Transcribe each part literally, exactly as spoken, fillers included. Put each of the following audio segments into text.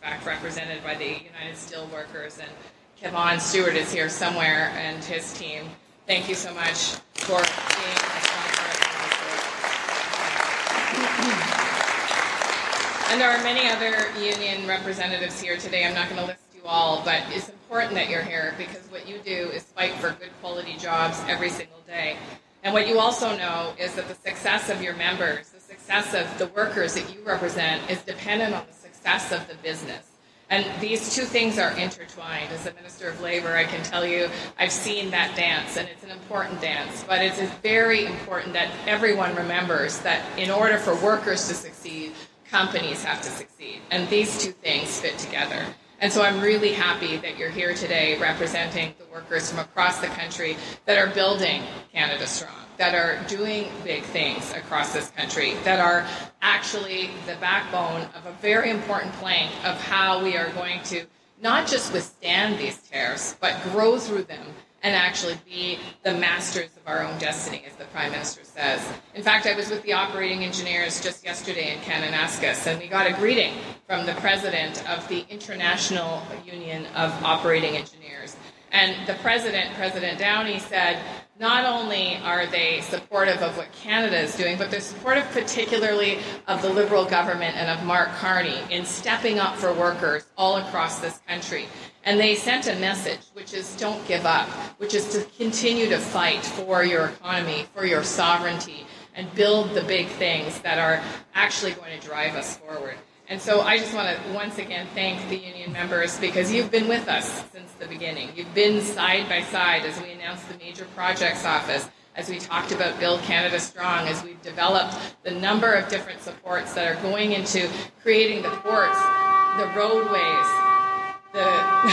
fact represented by the United Steelworkers, and Kevon Stewart is here somewhere, and his team. Thank you so much for being a sponsor of this. And there are many other union representatives here today. I'm not going to list you all, but it's important that you're here because what you do is fight for good quality jobs every single day. And what you also know is that the success of your members, the success of the workers that you represent, is dependent on the success of the business. And these two things are intertwined. As the Minister of Labour, I can tell you I've seen that dance, and it's an important dance. But it's very important that everyone remembers that in order for workers to succeed, companies have to succeed. And these two things fit together. And so I'm really happy that you're here today representing the workers from across the country that are building Canada Strong, that are doing big things across this country, that are actually the backbone of a very important plank of how we are going to not just withstand these tariffs, but grow through them and actually be the masters of our own destiny, as the Prime Minister says. In fact, I was with the operating engineers just yesterday in Kananaskis, and we got a greeting from the president of the International Union of Operating Engineers. And the president, President Downey, said not only are they supportive of what Canada is doing, but they're supportive particularly of the Liberal government and of Mark Carney in stepping up for workers all across this country. And they sent a message, which is don't give up, which is to continue to fight for your economy, for your sovereignty, and build the big things that are actually going to drive us forward. And so I just want to once again thank the union members because you've been with us since the beginning. You've been side by side as we announced the Major Projects Office, as we talked about Build Canada Strong, as we've developed the number of different supports that are going into creating the ports, the roadways, the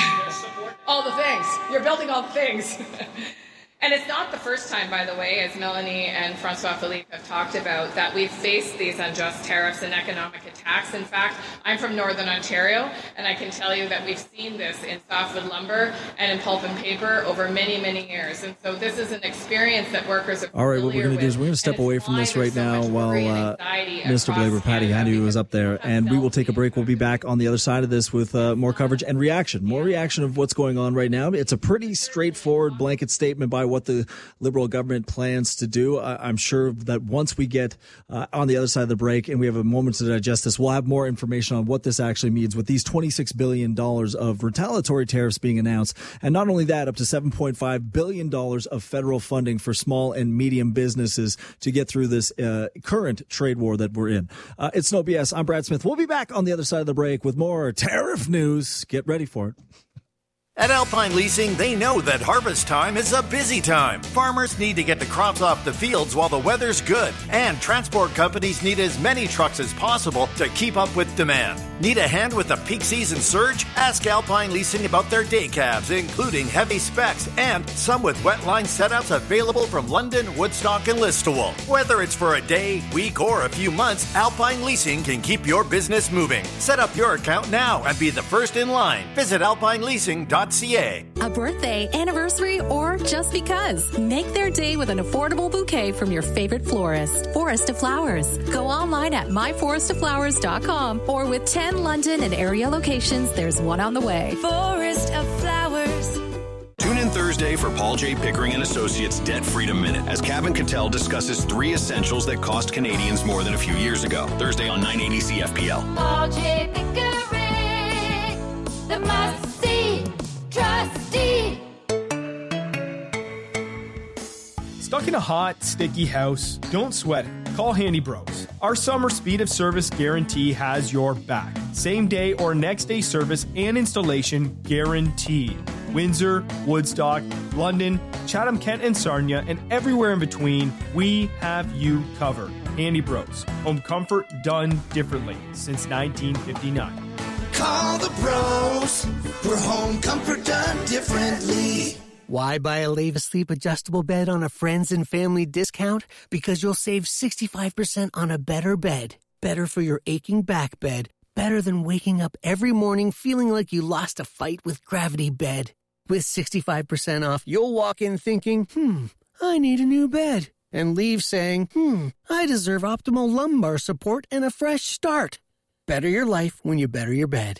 all the things. You're building all the things. And it's not the first time, by the way, as Melanie and Francois Philippe have talked about, that we've faced these unjust tariffs and economic attacks. In fact, I'm from Northern Ontario, and I can tell you that we've seen this in softwood lumber and in pulp and paper over many, many years. And so this is an experience that workers are All right, what we're going to do is we're going to step away from this right now while uh, Minister of Labour Patty Hajdu is up there, and we will take a break. We'll be back on the other side of this with uh, more coverage and reaction, more reaction of what's going on right now. It's a pretty straightforward blanket statement by what the Liberal government plans to do. I'm sure that once we get uh, on the other side of the break and we have a moment to digest this, we'll have more information on what this actually means with these twenty-six billion dollars of retaliatory tariffs being announced. And not only that, up to seven point five billion dollars of federal funding for small and medium businesses to get through this uh, current trade war that we're in. Uh, it's No B S. I'm Brad Smith. We'll be back on the other side of the break with more tariff news. Get ready for it. At Alpine Leasing, they know that harvest time is a busy time. Farmers need to get the crops off the fields while the weather's good. And transport companies need as many trucks as possible to keep up with demand. Need a hand with the peak season surge? Ask Alpine Leasing about their day cabs, including heavy specs and some with wet line setouts available from London, Woodstock, and Listowel. Whether it's for a day, week, or a few months, Alpine Leasing can keep your business moving. Set up your account now and be the first in line. Visit alpine leasing dot c a. A birthday, anniversary, or just because. Make their day with an affordable bouquet from your favorite florist. Forest of Flowers. Go online at my forest of flowers dot com or with ten London and area locations, there's one on the way. Forest of Flowers. Tune in Thursday for Paul J. Pickering and Associates Debt Freedom Minute as Kevin Cattell discusses three essentials that cost Canadians more than a few years ago. Thursday on nine eighty C F P L. Paul J. Pickering, the must-see trustee. Stuck in a hot, sticky house? Don't sweat it. Call Handy Bros. Our summer speed of service guarantee has your back. Same day or next day service and installation guaranteed. Windsor, Woodstock, London, Chatham, Kent, and Sarnia, and everywhere in between, we have you covered. Handy Bros. Home comfort done differently since nineteen fifty-nine. Call the bros for home comfort done differently. Why buy a Leva Sleep adjustable bed on a friends and family discount? Because you'll save sixty-five percent on a better bed. Better for your aching back bed. Better than waking up every morning feeling like you lost a fight with gravity bed. With sixty-five percent off, you'll walk in thinking, hmm, I need a new bed. And leave saying, hmm, I deserve optimal lumbar support and a fresh start. Better your life when you better your bed.